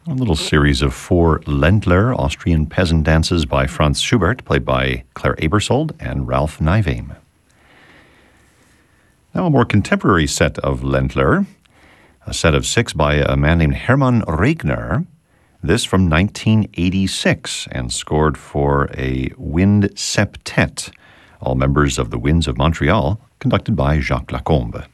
A little series of 4 Ländler, Austrian peasant dances by Franz Schubert, played by Claire Aebersold and Ralph Nivame. Now a more contemporary set of Ländler, a set of 6 by a man named Hermann Regner, this from 1986, and scored for a wind septet, all members of the Winds of Montreal, conducted by Jacques Lacombe.